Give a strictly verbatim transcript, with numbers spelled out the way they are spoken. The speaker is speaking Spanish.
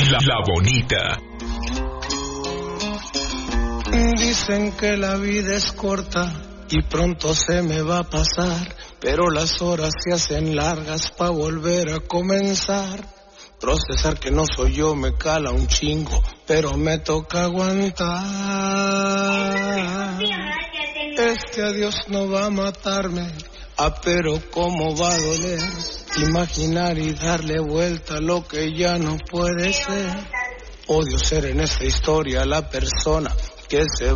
La, la bonita. Dicen que la vida es corta y pronto se me va a pasar, pero las horas se hacen largas pa' volver a comenzar. Procesar que no soy yo me cala un chingo, pero me toca aguantar. Este adiós no va a matarme, ah, pero cómo va a doler. Imaginar y darle vuelta a lo que ya no puede ser. Odio ser en esta historia la persona que se